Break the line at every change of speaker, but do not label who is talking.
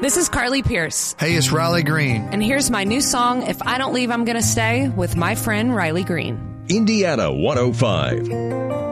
This is Carly Pierce.
Hey, it's Riley Green.
And here's my new song, If I Don't Leave, I'm Gonna Stay, with my friend Riley Green.
Indiana 105.